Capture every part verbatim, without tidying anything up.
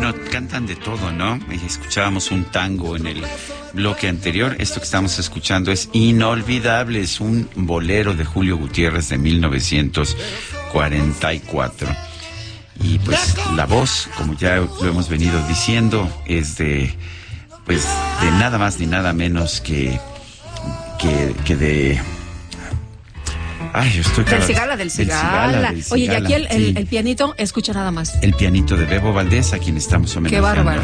Bueno, cantan de todo, ¿no? Escuchábamos un tango en el bloque anterior. Esto que estamos escuchando es inolvidable, es un bolero de Julio Gutiérrez de mil novecientos cuarenta y cuatro. Y pues la voz, como ya lo hemos venido diciendo, es de, pues, de nada más ni nada menos que, que, que de... Ay, yo estoy del Cigala, del Cigala. Oye, y aquí el, el, sí. el pianito, escucha nada más. El pianito de Bebo Valdés, a quien estamos homenajeando. Qué bárbaro.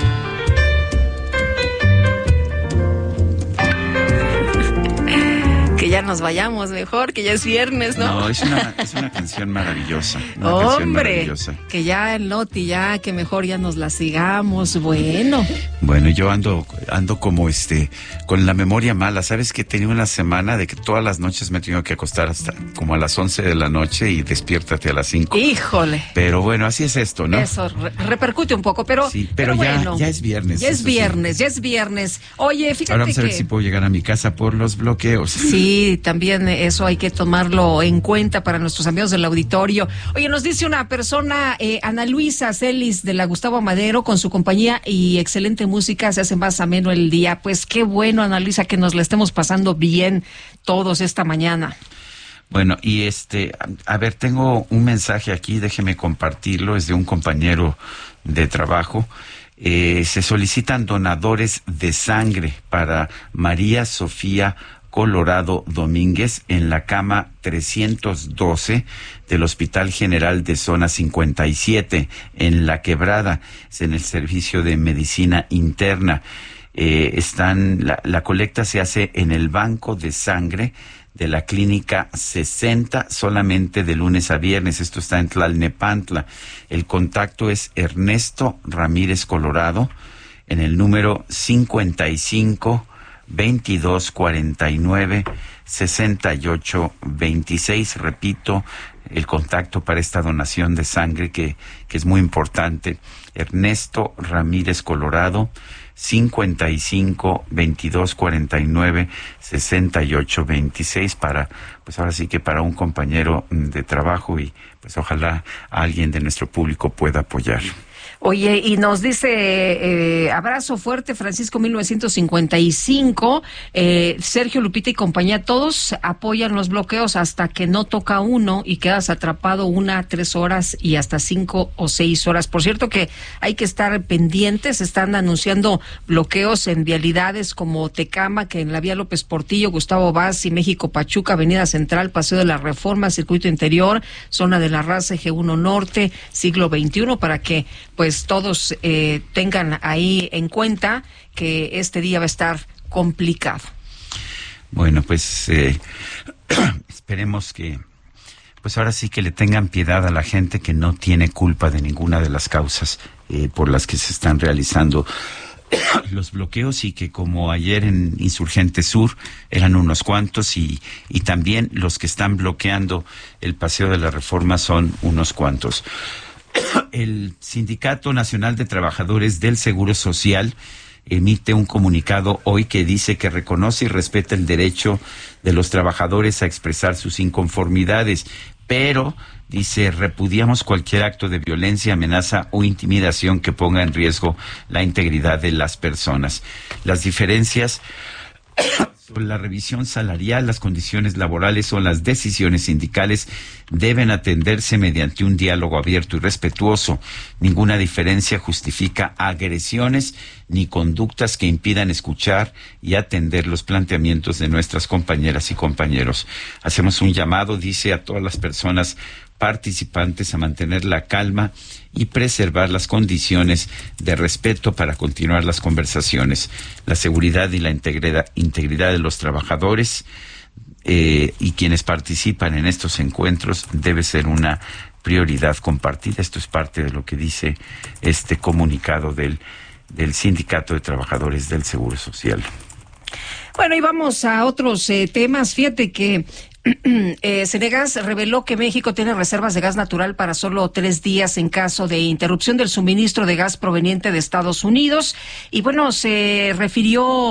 Que ya nos vayamos mejor, que ya es viernes, ¿no? No, es una, es una canción maravillosa. Una Hombre, canción maravillosa. Que ya el Noti, ya, que mejor ya nos la sigamos, bueno. Bueno, yo ando, ando como este, con la memoria mala. ¿Sabes que tenía una semana de que todas las noches me he tenido que acostar hasta como a las once de la noche y despiértate a las cinco? Híjole. Pero bueno, así es esto, ¿no? Eso, re repercute un poco, pero... Sí, pero, pero ya, bueno, ya es viernes. Ya es viernes, sí. ya es viernes. Oye, fíjate Ahora vamos que... a ver si puedo llegar a mi casa por los bloqueos. Sí, también eso hay que tomarlo en cuenta para nuestros amigos del auditorio. Oye, nos dice una persona, eh, Ana Luisa Celis de la Gustavo Madero, con su compañía y excelente música se hace más ameno el día. Pues qué bueno, Ana Luisa, que nos la estemos pasando bien todos esta mañana. Bueno, y este, a ver, tengo un mensaje aquí, déjeme compartirlo, es de un compañero de trabajo. Eh, se solicitan donadores de sangre para María Sofía Colorado Domínguez en la cama trescientos doce del Hospital General de Zona cincuenta y siete en La Quebrada, es en el servicio de medicina interna. Eh, están, la, la colecta se hace en el banco de sangre de la clínica sesenta, solamente de lunes a viernes. Esto está en Tlalnepantla. El contacto es Ernesto Ramírez Colorado en el número cincuenta y cinco veintidós cuarenta y nueve sesenta y ocho veintiséis. Repito, el contacto para esta donación de sangre que, que es muy importante. Ernesto Ramírez Colorado, cincuenta y cinco veintidós cuarenta y nueve sesenta y ocho veintiséis, para, pues ahora sí que para un compañero de trabajo, y pues ojalá alguien de nuestro público pueda apoyar. Oye, y nos dice, eh, abrazo fuerte, Francisco mil novecientos cincuenta y cinco, eh, Sergio, Lupita y compañía, todos apoyan los bloqueos hasta que no toca uno y quedas atrapado una, tres horas y hasta cinco o seis horas. Por cierto que hay que estar pendientes, están anunciando bloqueos en vialidades como Tecama, que en la vía López Portillo, Gustavo Vaz y México Pachuca, Avenida Central, Paseo de la Reforma, Circuito Interior, Zona de la Raza, G uno Norte, Siglo veintiuno, para que pues todos eh, tengan ahí en cuenta que este día va a estar complicado. Bueno, pues eh, esperemos que, pues ahora sí que le tengan piedad a la gente que no tiene culpa de ninguna de las causas eh, por las que se están realizando los bloqueos, y que como ayer en Insurgente Sur eran unos cuantos, y, y también los que están bloqueando el Paseo de la Reforma son unos cuantos. El Sindicato Nacional de Trabajadores del Seguro Social emite un comunicado hoy que dice que reconoce y respeta el derecho de los trabajadores a expresar sus inconformidades, pero dice, repudiamos cualquier acto de violencia, amenaza o intimidación que ponga en riesgo la integridad de las personas. Las diferencias sobre la revisión salarial, las condiciones laborales o las decisiones sindicales deben atenderse mediante un diálogo abierto y respetuoso. Ninguna diferencia justifica agresiones ni conductas que impidan escuchar y atender los planteamientos de nuestras compañeras y compañeros. Hacemos un llamado, dice, a todas las personas participantes a mantener la calma y preservar las condiciones de respeto para continuar las conversaciones. La seguridad y la integridad, integridad de los trabajadores eh, y quienes participan en estos encuentros debe ser una prioridad compartida. Esto es parte de lo que dice este comunicado del, del Sindicato de Trabajadores del Seguro Social. Bueno, y vamos a otros eh, temas. Fíjate que Eh, Cenegas reveló que México tiene reservas de gas natural para solo tres días en caso de interrupción del suministro de gas proveniente de Estados Unidos. Y bueno, se refirió